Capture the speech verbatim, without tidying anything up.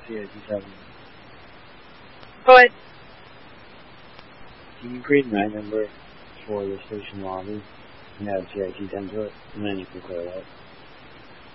C I T seven. Go ahead. Can you create an I D number for the station lobby and add C I T ten to it, and then you can clear it out?